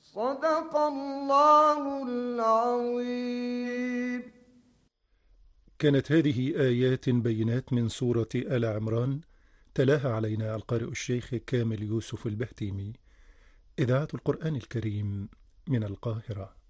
صدق الله العظيم. كانت هذه آيات بينات من سورة آل عمران، تلاها علينا القارئ الشيخ كامل يوسف البهتيمي، إذاعة القرآن الكريم من القاهرة.